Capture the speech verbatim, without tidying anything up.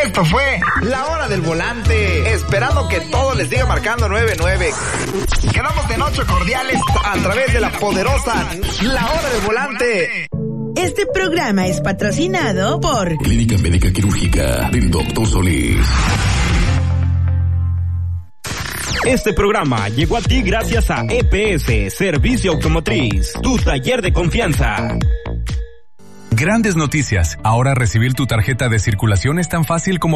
Esto fue La Hora del Volante, esperando que todo les siga marcando nueve nueve. Quedamos de noche cordiales a través de la poderosa La Hora del Volante. Este programa es patrocinado por Clínica Médica Quirúrgica del doctor Solís. Este programa llegó a ti gracias a E P S, Servicio Automotriz, tu taller de confianza. Grandes noticias. Ahora recibir tu tarjeta de circulación es tan fácil como